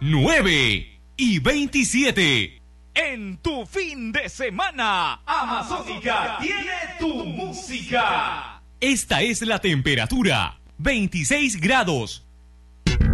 9:27. En tu fin de semana, Amazónica tiene tu música. Esta es la temperatura, 26 grados.